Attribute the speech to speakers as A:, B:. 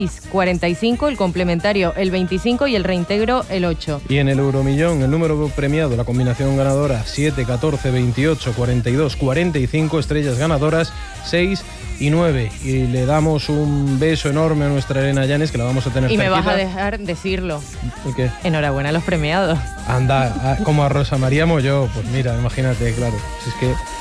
A: 45, el complementario el 25 y el reintegro el 8.
B: Y en el Euromillón, el número premiado, la combinación ganadora 7, 14, 28, 42, 45, estrellas ganadoras 6 y 9. Y le damos un beso enorme a nuestra Elena Llanes, que la vamos a tener cerquita.
A: Y me vas a dejar decirlo.
B: ¿El qué?
A: Enhorabuena a los premiados.
B: Anda, como a Rosa María Molló, pues mira, imagínate, claro. Si es que